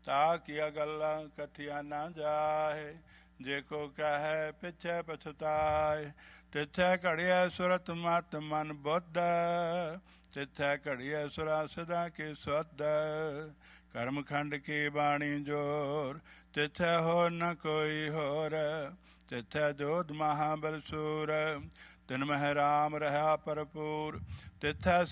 ਤਾ ਕੀਆ ਗੱਲਾਂ ਕਥੀਆਂ ਨਾ ਜਾਏ, ਜੇ ਕੋ ਕਹੈ ਪਿਛੈ ਪਛਤਾਏ। ਤਿਥੈ ਘੜਿਐ ਸੁਰਤ ਮਤ ਮਨ ਬੁੱਧ, ਤਿਥੈ ਘੜਿਐ ਸੁਰਾ ਸਦਾ ਕੇ ਸੁਧ। ਕਰਮ ਖੰਡ ਕੀ ਬਾਣੀ ਜੋਰ, ਤਿਥੈ ਹੋਰ ਨ ਕੋਈ ਹੋਰ। ਤਿਥੈ ਜੋਧ ਮਹਾਬਲ ਸੂਰ, ਤਿਨ ਮਹਿ ਰਾਮ ਰਹਾ ਭਰਪੂਰ। ਤਿਥੈ